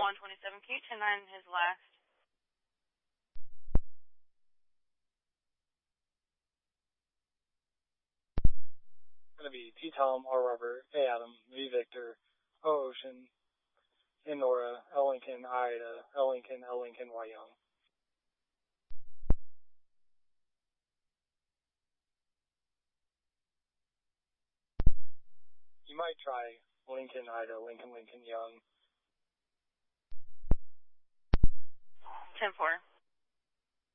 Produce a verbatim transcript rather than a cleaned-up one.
one twenty-seven. Can you ten nine his last? It's going to be T Tom, R Robert, A Adam, V Victor, O Ocean, N Nora, L Lincoln, I Ida, L Lincoln, L Lincoln, Y Young. You might try Lincoln, Ida, Lincoln, Lincoln, Young. ten four.